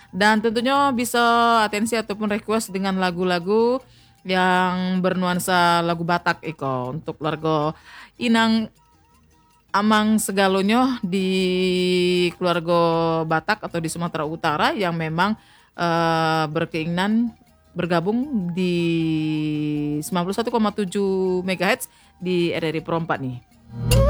Dan tentunya bisa atensi ataupun request dengan lagu-lagu yang bernuansa lagu Batak iko untuk keluarga inang amang segalonyo di keluarga Batak atau di Sumatera Utara yang memang berkeinginan bergabung di 91,7 MHz di RRI Pro 4 nih.